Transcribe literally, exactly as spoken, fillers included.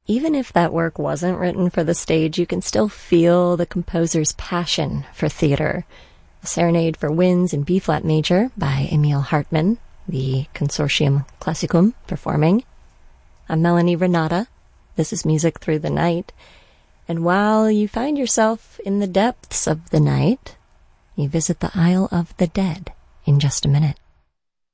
Even if that work wasn't written for the stage, you can still feel the composer's passion for theater. A Serenade for Winds in B-flat major by Emil Hartmann, the Consortium Classicum performing. I'm Melanie Renata. This is Music Through the Night. And while you find yourself in the depths of the night, you visit the Isle of the Dead in just a minute.